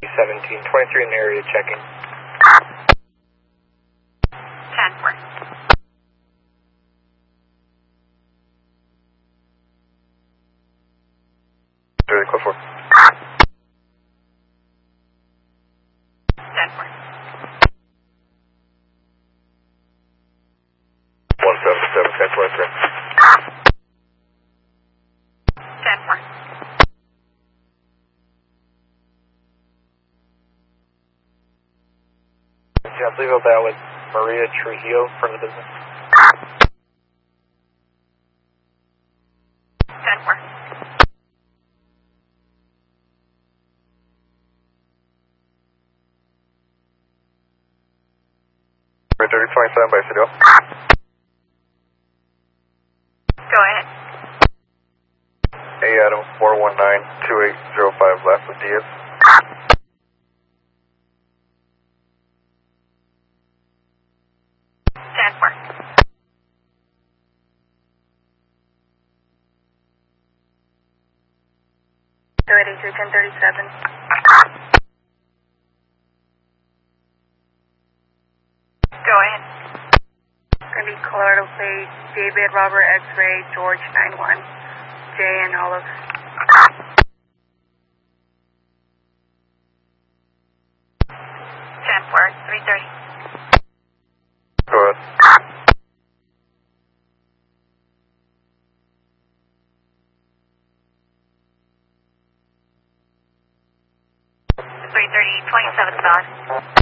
1723 in the area checking. 10-4. Code 4. 10-4. 177, 1023. 10-4. Yeah, I believe that was Maria Trujillo from the business. 10-4. 3027 by Cedillo. Go ahead. Hey Adam, 419-2805 last with Diaz. 10-4. 1037. Go ahead. Gonna be Colorado plate, David Robert X-ray, George 91, J and Olive. 10-4, 330. Go ahead. $330, 27 valid.